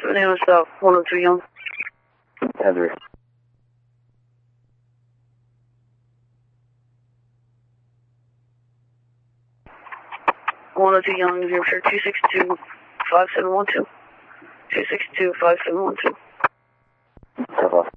My name is 102 Young. Heather. 102 Young, 262-5712. 262-5712. Step off.